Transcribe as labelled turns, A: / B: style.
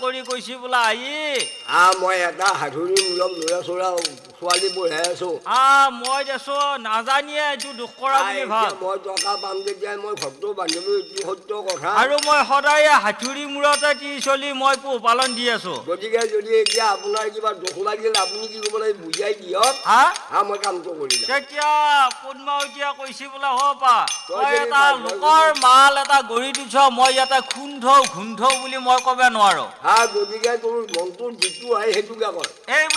A: কৰি কৈছি বোলা আহি
B: মই এটা হাতুৰি মূলক ল'ৰা চৰা ছোৱালী পঢ়াই আছো
A: মই দেছো নাজানিয়ে এইটো দুখ কৰা বুলি ভাব
B: মই টকা পাম যেতিয়া মই ঘৰটো বান্ধিলো এইটো সত্য কথা
A: আৰু মই সদায় হাতুৰি মূৰতে তি চলি মই পোহপালন দি আছো
B: গতিকে যদি এতিয়া আপোনাৰ কিবা দুখ লাগিল আপুনি কি কৰিব লাগে বুজাই দিয়ক মই কামটো কৰিম
A: তেতিয়া পদ্মাও এতিয়া কৈছি বোলা হপা তই এটা লোকৰ মাল এটা গঢ়ি দিছ মই ইয়াতে খুন্ধ ঘুন্ধ বুলি মই ক'ব নোৱাৰো
B: গতিকে তোৰ মনটোৰ যিটো আহে সেইটোকে কয়